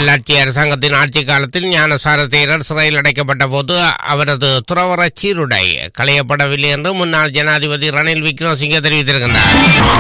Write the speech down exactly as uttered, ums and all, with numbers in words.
நல்லாட்சி அரசாங்கத்தின் ஆட்சி காலத்தில் ஞானசார தேரர் சிறையில் அடைக்கப்பட்ட போது அவரது துறவற சீருடை களையப்படவில்லை என்று முன்னாள் ஜனாதிபதி ரணில் விக்ரமசிங்கே தெரிவித்திருக்கின்றார்.